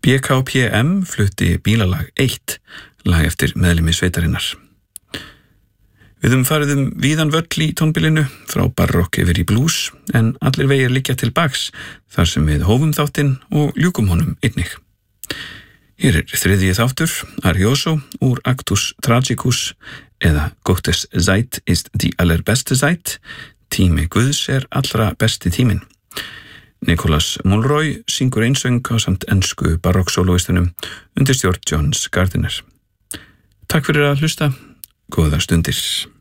BKPM flutti Bílalag 1, lag eftir meðlimi sveitarinnar. Við farið víðan völl í tónbilinu, frá barokk yfir í blues, en allir vegir liggja til baks, þar sem við hófum þáttinn og ljúkum honum einnig. Hér þriðji þáttur, Arioso, úr Actus Tragicus, eða Gottes Zeit ist die allerbeste Zeit, tími Guðs allra besti tíminn. Nicholas Mulroy syngur einsöng ásamt ensku barokksólóistunum undir stjórn John Gardiner. Takk fyrir að hlusta, góðar stundir.